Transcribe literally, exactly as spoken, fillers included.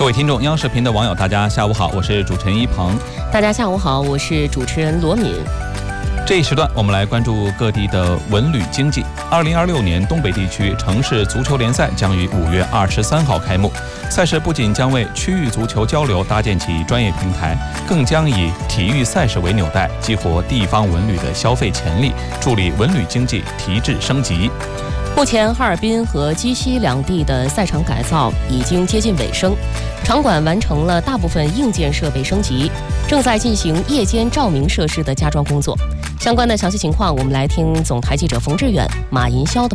位听众，央视频的网友，大家下午好，我是主持人一鹏。 大家下午好，我是主持人罗敏。 这一时段，我们来关注各地的文旅经济。二零二六年东北地区城市足球联赛将于五月二十三号开幕。赛事不仅将为区域足球交流搭建起专业平台，更将以体育赛事为纽带，激活地方文旅的消费潜力，助力文旅经济提质升级。 目前，哈尔滨和鸡西两地的赛场改造已经接近尾声，场馆完成了大部分硬件设备升级，正在进行夜间照明设施的加装工作。相关的详细情况，我们来听总台记者冯志远、马银霄的